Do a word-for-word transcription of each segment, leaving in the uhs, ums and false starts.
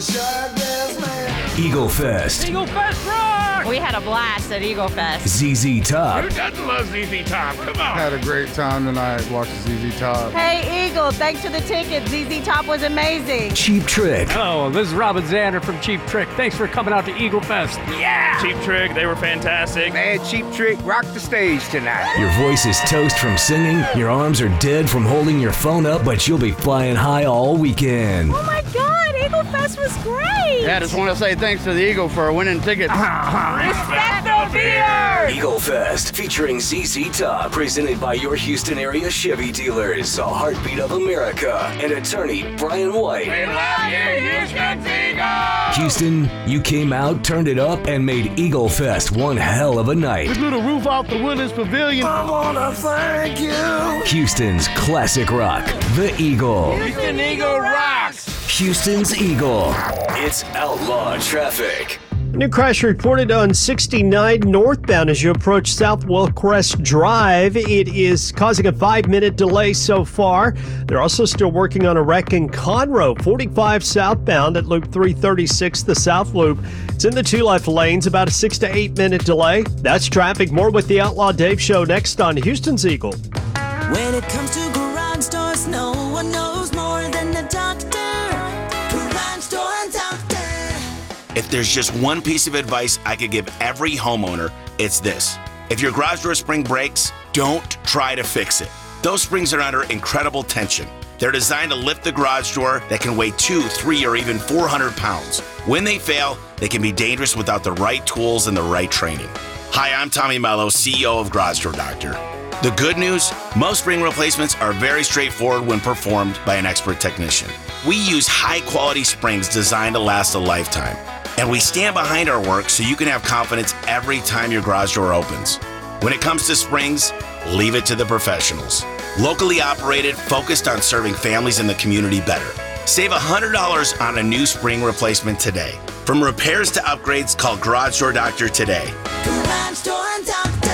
Eagle Fest. Eagle Fest rock! We had a blast at Eagle Fest. Z Z Top. Who doesn't love Z Z Top? Come on! Had a great time tonight watching Z Z Top. Hey, Eagle, thanks for the ticket. Z Z Top was amazing. Cheap Trick. Hello, this is Robin Zander from Cheap Trick. Thanks for coming out to Eagle Fest. Yeah! Cheap Trick, they were fantastic. Man, Cheap Trick rocked the stage tonight. Your voice is toast from singing, your arms are dead from holding your phone up, but you'll be flying high all weekend. Oh my God, Eagle Fest was great. Yeah, I just want to say thanks to the Eagle for winning tickets. Respect the beer! Eagle Fest, featuring Z Z Top, presented by your Houston area Chevy dealers, a heartbeat of America, and attorney Brian White. We love you, Houston Eagles! Houston, you came out, turned it up, and made Eagle Fest one hell of a night. Blew the roof off the Woodlands Pavilion. I wanna thank you. Houston's classic rock, the Eagle. Houston Eagle rocks! Houston's Eagle. It's outlaw traffic. New crash reported on sixty-nine northbound as you approach Southwell Crest Drive. It is causing a five-minute delay so far. They're also still working on a wreck in Conroe, forty-five southbound at Loop three thirty-six, the South Loop. It's in the two left lanes, about a six to eight minute delay. That's traffic. More with the Outlaw Dave Show next on Houston's Eagle. When it comes to garage doors, no one knows more than the doctor. Garage Door Doctor. If there's just one piece of advice I could give every homeowner, it's this. If your garage door spring breaks, don't try to fix it. Those springs are under incredible tension. They're designed to lift the garage door that can weigh two, three, or even four hundred pounds. When they fail, they can be dangerous without the right tools and the right training. Hi, I'm Tommy Mello, C E O of Garage Door Doctor. The good news, most spring replacements are very straightforward when performed by an expert technician. We use high-quality springs designed to last a lifetime. And we stand behind our work so you can have confidence every time your garage door opens. When it comes to springs, leave it to the professionals. Locally operated, focused on serving families in the community better. Save one hundred dollars on a new spring replacement today. From repairs to upgrades, call Garage Door Doctor today. Garage Door Doctor.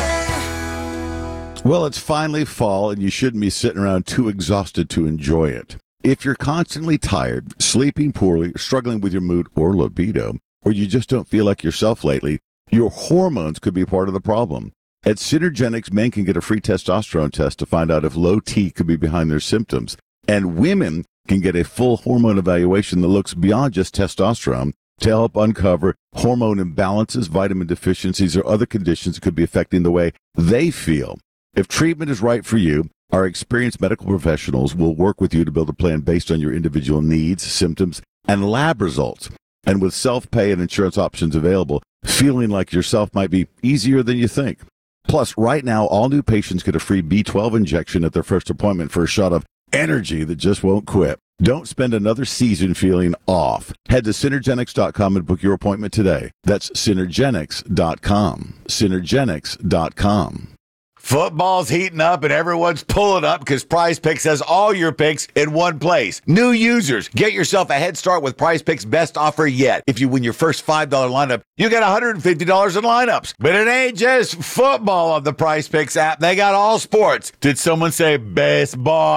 Well, it's finally fall, and you shouldn't be sitting around too exhausted to enjoy it. If you're constantly tired, sleeping poorly, struggling with your mood or libido, or you just don't feel like yourself lately, your hormones could be part of the problem. At Synergenics, men can get a free testosterone test to find out if low T could be behind their symptoms. And women can get a full hormone evaluation that looks beyond just testosterone to help uncover hormone imbalances, vitamin deficiencies, or other conditions that could be affecting the way they feel. If treatment is right for you, our experienced medical professionals will work with you to build a plan based on your individual needs, symptoms, and lab results. And with self-pay and insurance options available, feeling like yourself might be easier than you think. Plus, right now, all new patients get a free B twelve injection at their first appointment for a shot of energy that just won't quit. Don't spend another season feeling off. Head to Synergenics dot com and book your appointment today. That's Synergenics dot com. Synergenics dot com. Football's heating up and everyone's pulling up because Prize Picks has all your picks in one place. New users, get yourself a head start with Prize Picks' best offer yet. If you win your first five dollars lineup, you get one hundred fifty dollars in lineups. But it ain't just football on the Prize Picks app. They got all sports. Did someone say baseball?